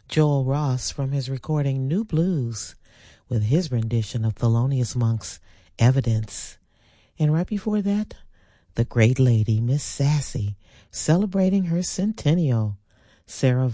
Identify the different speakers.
Speaker 1: Joel Ross from his recording New Blues with his rendition of Thelonious Monk's Evidence. And right before that, the great lady, Miss Sassy, celebrating her centennial, Sarah